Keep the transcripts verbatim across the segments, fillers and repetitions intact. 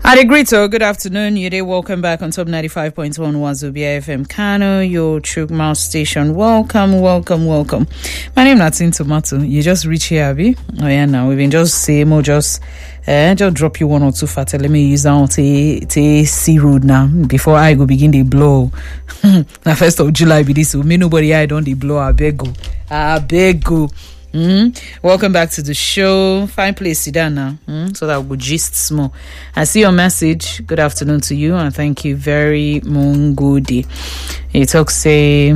Adegrito, good afternoon. You day, welcome back on Top ninety-five point one Wazobia F M Kano, your Chuk Mouse station. Welcome, welcome, welcome. My name is Natin Tomato. You just reach here, Abby. Oh yeah, now we've been just say more, just uh, just drop you one or two fat. Let me use that to to see road now before I go begin the blow. The first of July be this. So me nobody I don't the blow. I beg go, I beg go. Mm-hmm. Welcome back to the show. Fine place, sit down now, mm-hmm. so that we'll gist small. I see your message. Good afternoon to you, and thank you very mungudi. You talk say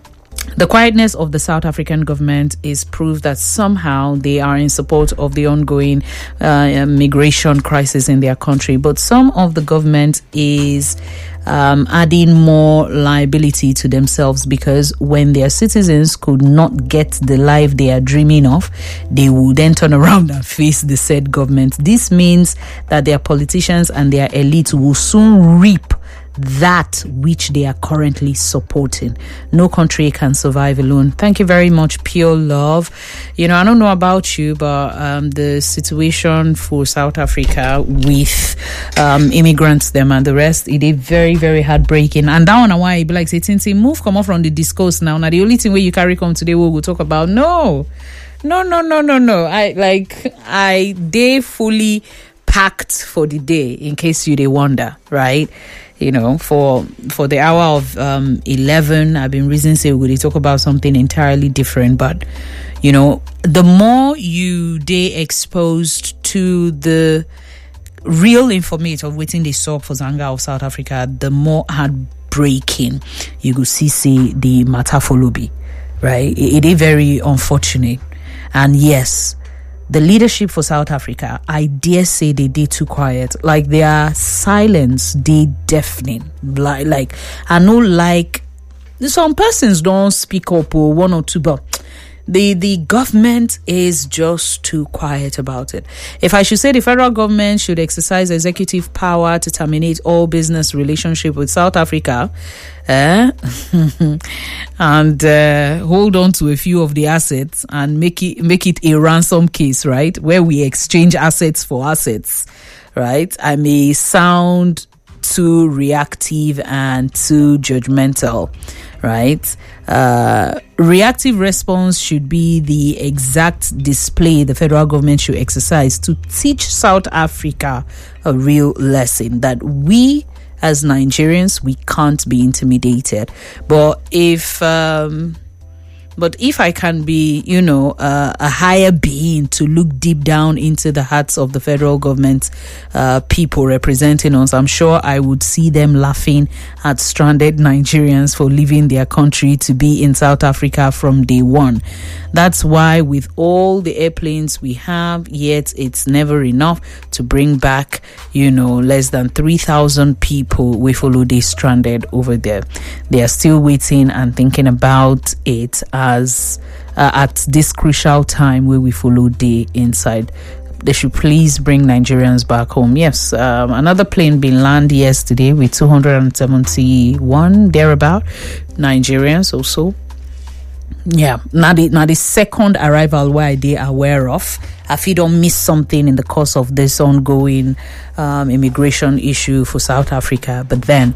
the quietness of the South African government is proof that somehow they are in support of the ongoing uh, migration crisis in their country, but some of the government is Um, adding more liability to themselves, because when their citizens could not get the life they are dreaming of, they will then turn around and face the said government. This means that their politicians and their elite will soon reap that which they are currently supporting. No country can survive alone. Thank you very much, Pure Love. You know, I don't know about you, but um, the situation for South Africa with um, immigrants, them and the rest, it is very, very heartbreaking. And that one, why it be like, say, Tintin, move, come off from the discourse now. Now, the only thing where you carry come today, we'll talk about. No, no, no, no, no, no. I like, I, they fully packed for the day, in case you they wonder, right? You know, for for the hour of um, eleven, I've been reasoning say we talk about something entirely different. But, you know, the more you they exposed to the real information of waiting they saw for Zanga of South Africa, the more heartbreaking you could see see the matter for Lobby, right? It, it is very unfortunate. And yes, the leadership for South Africa, I dare say they did too quiet. Like their silence, they deafening. Like, like I know, like some persons don't speak up or one or two, but the the government is just too quiet about it. If I should say the federal government should exercise executive power to terminate all business relationship with South Africa, eh? and uh, hold on to a few of the assets and make it make it a ransom case, right? Where we exchange assets for assets, right? I may sound too reactive and too judgmental, right? Uh, reactive response should be the exact display the federal government should exercise to teach South Africa a real lesson that we as Nigerians, we can't be intimidated. But if um, but if I can be, you know, uh, a higher being to look deep down into the hearts of the federal government uh, people representing us, I'm sure I would see them laughing at stranded Nigerians for leaving their country to be in South Africa from day one. That's why with all the airplanes we have, yet it's never enough to bring back, you know, less than three thousand people we follow they stranded over there. They are still waiting and thinking about it as uh, at this crucial time where we follow the inside. They should please bring Nigerians back home. Yes, um, another plane been landed yesterday with two hundred seventy-one thereabout Nigerians also. Yeah, now the now the second arrival where they are aware of. If you don't miss something in the course of this ongoing um, immigration issue for South Africa, but then